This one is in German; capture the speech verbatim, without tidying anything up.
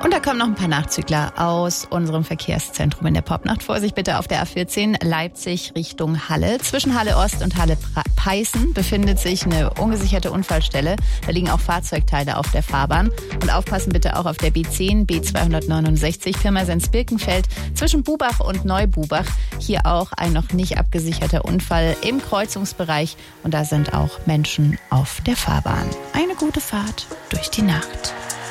Und da kommen noch ein paar Nachzügler aus unserem Verkehrszentrum in der Popnacht. Vorsicht bitte auf der A vierzehn Leipzig Richtung Halle. Zwischen Halle Ost und Halle Peißen befindet sich eine ungesicherte Unfallstelle. Da liegen auch Fahrzeugteile auf der Fahrbahn. Und aufpassen bitte auch auf der B zehn, B zweihundertneunundsechzig, Pirmasens-Birkenfeld zwischen Bubach und Neububach. Hier auch ein noch nicht abgesicherter Unfall im Kreuzungsbereich. Und da sind auch Menschen auf der Fahrbahn. Eine gute Fahrt durch die Nacht.